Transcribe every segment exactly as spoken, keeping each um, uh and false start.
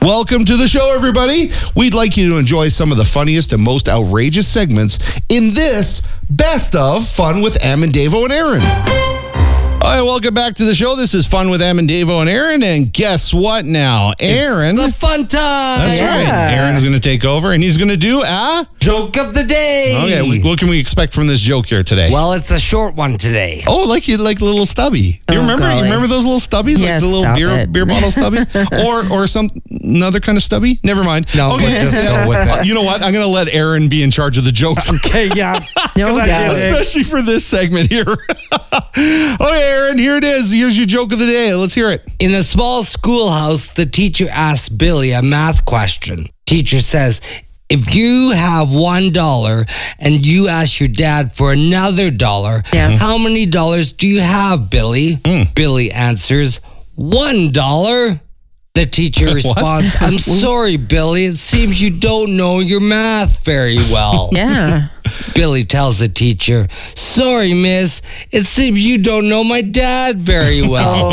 Welcome to the show, everybody. We'd like you to enjoy some of the funniest and most outrageous segments in this Best of Fun with Em and Davo and Aaron. All right, welcome back to the show. This is Fun with Em and Davo and Aaron. And guess what now? Aaron. It's the fun time. That's Yeah. right. Aaron's going to take over, and he's going to do a... Joke of the day. Okay, what can we expect from this joke here today? Well, it's a short one today. Oh, like you like little stubby. You Oh, remember? golly. You remember those little stubbies, Yes, like the little stop beer it. beer bottle stubby, or or some another kind of stubby. Never mind. No, we'll just go with it. You know what? I'm going to let Aaron be in charge of the jokes, Okay, yeah. No Good doubt. idea. especially for this segment here. Okay, Aaron, here it is. Here's your joke of the day. Let's hear it. In a small schoolhouse, the teacher asks Billy a math question. Teacher says, if you have one dollar and you ask your dad for another dollar, Yeah. how many dollars do you have, Billy? Billy answers, one dollar. The teacher responds, I'm sorry, Billy. It seems you don't know your math very well. Yeah. Billy tells the teacher, sorry, miss. It seems you don't know my dad very well.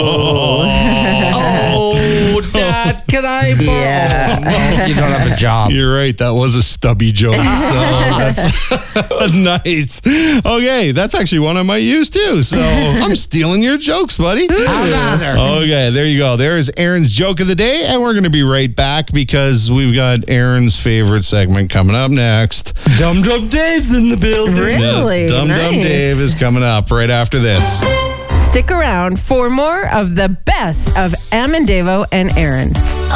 Oh, Dad, can I borrow? Yeah. No, you don't have a job. You're right. That was a stubby joke. So that's nice. Okay, that's actually one I might use too. So I'm stealing your jokes, buddy. How about her? Okay, there you go. There is Aaron's joke of the day, and we're going to be right back because we've got Aaron's favorite segment coming up next. Dum Dum Dave's in the building. Really? Dum Dum Nice. Dave is coming up right after this. Stick around for more of the best of Em and Davo and Aaron.